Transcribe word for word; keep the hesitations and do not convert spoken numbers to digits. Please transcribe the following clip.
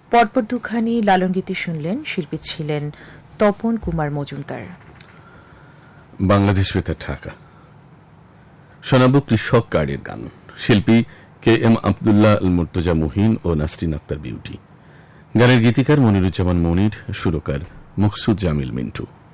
পরপর দুখানি লালন গীতি শুনলেন। শিল্পী ছিলেন তপন কুমার মজুমদার। বাংলাদেশ বেতার ঢাকা। শোনাব কৃষক কার্ডের গান। শিল্পী কে এম আব্দুল্লাহ আল মুর্তজা মুহিন ও নাসরিন আক্তার বিউটি। গানের গীতিকার মনিরুজ্জামান মনির, সুরকার মুকসুদ জামিল মিন্টু।